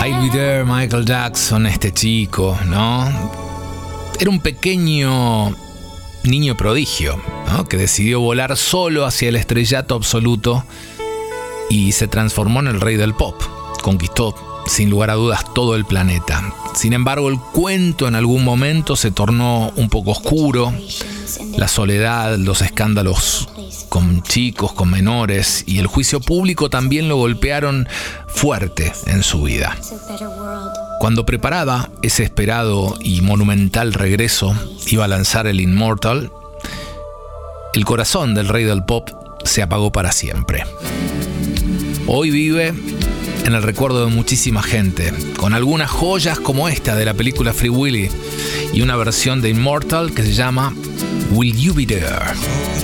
I'll Be There, Michael Jackson, este chico, ¿no? Era un pequeño niño prodigio, ¿no? Que decidió volar solo hacia el estrellato absoluto y se transformó en el rey del pop. Conquistó, sin lugar a dudas, todo el planeta. Sin embargo, el cuento en algún momento se tornó un poco oscuro. La soledad, los escándalos con chicos, con menores y el juicio público también lo golpearon fuerte en su vida. Cuando preparaba ese esperado y monumental regreso, iba a lanzar el Immortal, el corazón del rey del pop se apagó para siempre. Hoy vive en el recuerdo de muchísima gente, con algunas joyas como esta de la película Free Willy y una versión de Immortal que se llama Will You Be There?